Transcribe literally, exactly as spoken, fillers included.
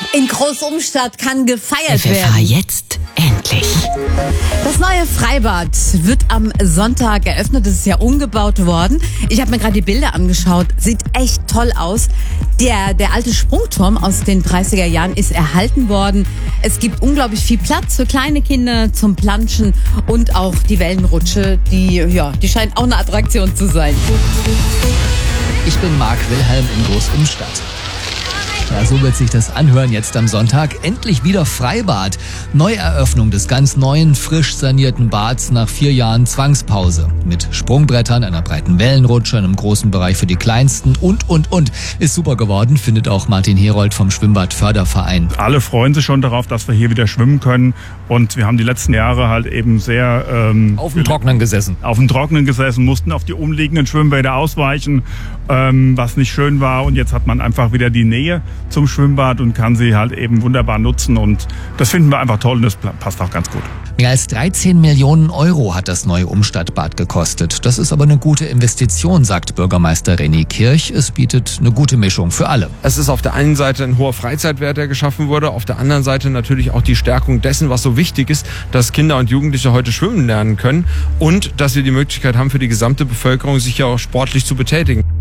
In Großumstadt kann gefeiert F F H werden. jetzt endlich. Das neue Freibad wird am Sonntag eröffnet. Es ist ja umgebaut worden. Ich habe mir gerade die Bilder angeschaut. Sieht echt toll aus. Der, der alte Sprungturm aus den dreißiger Jahren ist erhalten worden. Es gibt unglaublich viel Platz für kleine Kinder zum Planschen und auch die Wellenrutsche. Die, ja, die scheint auch eine Attraktion zu sein. Ich bin Marc Wilhelm in Großumstadt. Ja, so wird sich das anhören jetzt am Sonntag. Endlich wieder Freibad. Neueröffnung des ganz neuen, frisch sanierten Bads nach vier Jahren Zwangspause. Mit Sprungbrettern, einer breiten Wellenrutsche, einem großen Bereich für die Kleinsten und, und, und. Ist super geworden, findet auch Martin Herold vom Schwimmbadförderverein. Alle freuen sich schon darauf, dass wir hier wieder schwimmen können. Und wir haben die letzten Jahre halt eben sehr... Ähm, auf dem Trockenen gesessen. Auf dem Trockenen gesessen, mussten auf die umliegenden Schwimmbäder ausweichen, ähm, was nicht schön war. Und jetzt hat man einfach wieder die Nähe zum Schwimmbad und kann sie halt eben wunderbar nutzen. Und das finden wir einfach toll und das passt auch ganz gut. Mehr als dreizehn Millionen Euro hat das neue Umstadtbad gekostet. Das ist aber eine gute Investition, sagt Bürgermeister René Kirch. Es bietet eine gute Mischung für alle. Es ist auf der einen Seite ein hoher Freizeitwert, der geschaffen wurde, auf der anderen Seite natürlich auch die Stärkung dessen, was so wichtig ist, dass Kinder und Jugendliche heute schwimmen lernen können und dass wir die Möglichkeit haben, für die gesamte Bevölkerung sich ja auch sportlich zu betätigen.